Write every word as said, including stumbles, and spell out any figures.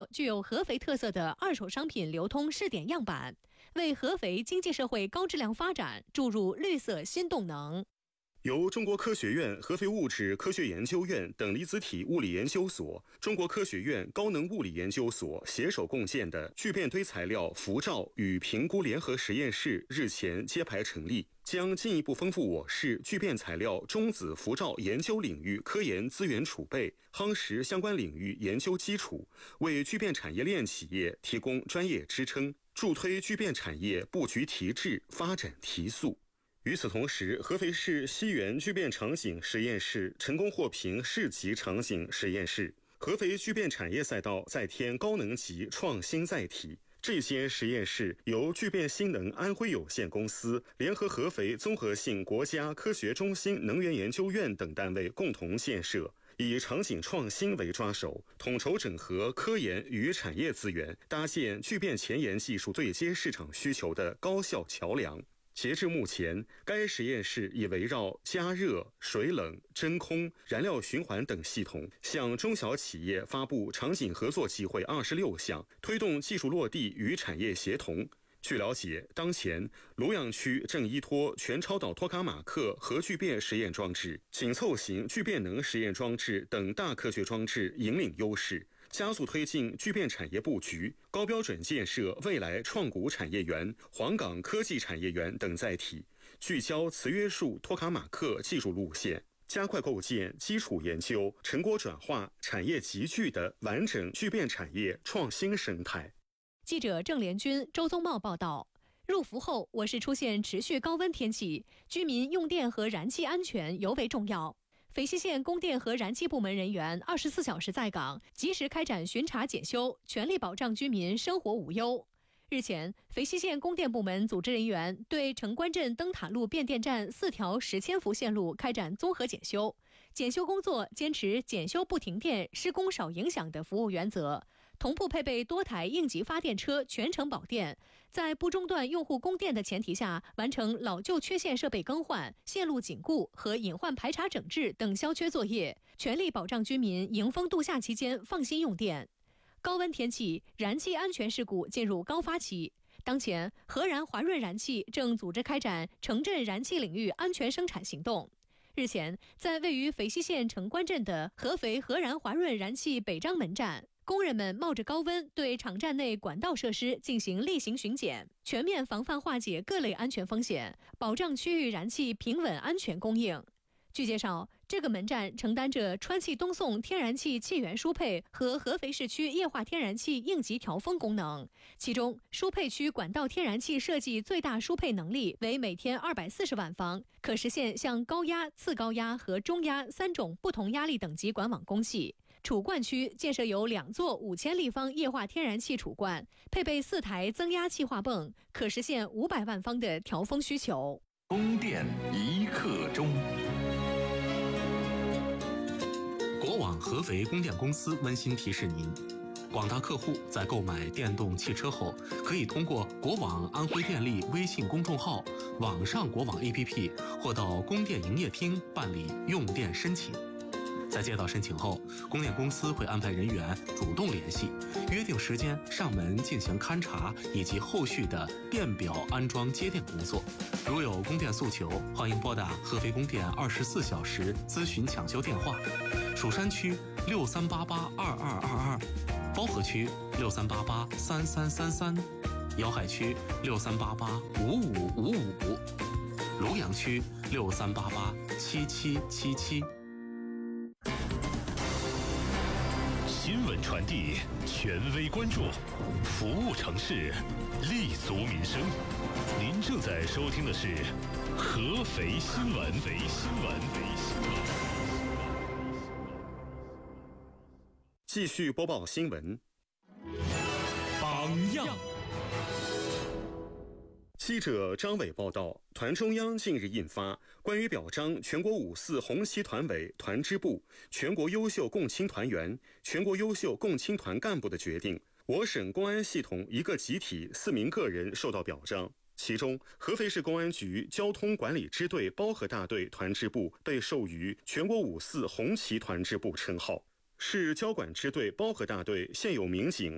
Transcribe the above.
具有合肥特色的二手商品流通试点样板，为合肥经济社会高质量发展注入绿色新动能。 由中国科学院合肥物质科学研究院等离子体物理研究所、中国科学院高能物理研究所携手共建的聚变堆材料辐照与评估联合实验室日前揭牌成立，将进一步丰富我市聚变材料中子辐照研究领域科研资源储备，夯实相关领域研究基础，为聚变产业链企业提供专业支撑，助推聚变产业布局提质、发展提速。与此同时，合肥市西园聚变场景实验室成功获评市级场景实验室，合肥聚变产业赛道再添高能级创新载体。这间实验室由聚变新能安徽有限公司联合合肥综合性国家科学中心能源研究院等单位共同建设，以场景创新为抓手，统筹整合科研与产业资源，搭建聚变前沿技术对接市场需求的高效桥梁。截至目前，该实验室已围绕加热、水冷、真空、燃料循环等系统，向中小企业发布场景合作机会二十六项，推动技术落地与产业协同。据了解，当前庐阳区正依托全超导托卡马克核聚变实验装置、紧凑型聚变能实验装置等大科学装置引领优势，加速推进聚变产业布局，高标准建设未来创谷产业园、黄冈科技产业园等载体，聚焦磁约束托卡马克技术路线，加快构建基础研究、成果转化、产业集聚的完整聚变产业创新生态。 记者郑连军、周宗茂报道。入伏后，我市出现持续高温天气，居民用电和燃气安全尤为重要。肥西县供电和燃气部门人员二十四小时在岗，及时开展巡查检修，全力保障居民生活无忧。日前，肥西县供电部门组织人员对城关镇灯塔路变电站四条十千伏线路开展综合检修。检修工作坚持检修不停电、施工少影响的服务原则，同步配备多台应急发电车全程保电，在不中断用户供电的前提下，完成老旧缺陷设备更换、线路紧固和隐患排查整治等消缺作业，全力保障居民迎峰度夏期间放心用电。高温天气，燃气安全事故进入高发期。当前，合燃华润燃气正组织开展城镇燃气领域安全生产行动。日前，在位于肥西县城关镇的合肥合燃华润燃气北张门站，工人们冒着高温对厂站内管道设施进行例行巡检，全面防范化解各类安全风险，保障区域燃气平稳安全供应。据介绍，这个门站承担着川气东送天然气气源输配和合肥市区液化天然气应急调峰功能。其中，输配区管道天然气设计最大输配能力为每天二百四十万方，可实现向高压、次高压和中压三种不同压力等级管网供气。储灌区建设有两座五千立方液化天然气储灌，配备四台增压气化泵，可实现五百万方的调峰需求。 供电一刻钟。国网合肥供电公司温馨提示您，广大客户在购买电动汽车后，可以通过国网安徽电力微信公众号、网上国网 A P P 或到供电营业厅办理用电申请。在接到申请后，供电公司会安排人员主动联系，约定时间上门进行勘查以及后续的电表安装接电工作。如有供电诉求，欢迎拨打合肥供电二十四小时咨询抢修电话：蜀山区六三八八二二二二，包河区六三八八三三三三，瑶海区六三八八五五五五，庐阳区六三八八七七七七。 新闻传递，权威关注，服务城市，立足民生。您正在收听的是合肥新闻。肥新闻，肥新闻。 继续播报新闻。 榜样。 记者张伟报道，团中央近日印发关于表彰全国五四红旗团委、团支部、全国优秀共青团员、全国优秀共青团干部的决定，我省公安系统一个集体四名个人受到表彰。其中，合肥市公安局交通管理支队包河大队团支部被授予全国五四红旗团支部称号。市交管支队包河大队现有民警